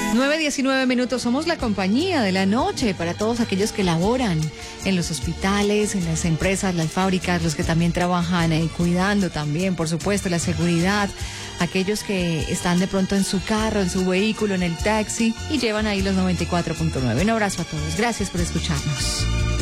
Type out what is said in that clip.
9:19, somos la compañía de la noche para todos aquellos que laboran en los hospitales, en las empresas, las fábricas, los que también trabajan cuidando también, por supuesto, la seguridad, aquellos que están de pronto en su carro, en su vehículo, en el taxi y llevan ahí los 94.9. Un abrazo a todos, gracias por escucharnos.